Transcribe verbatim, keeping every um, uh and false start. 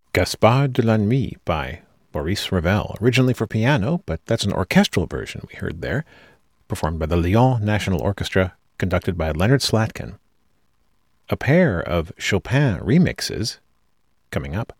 Gaspard de la Nuit by Maurice Ravel, originally for piano, but that's an orchestral version we heard there, performed by the Lyon National Orchestra, conducted by Leonard Slatkin. A pair of Chopin remixes coming up.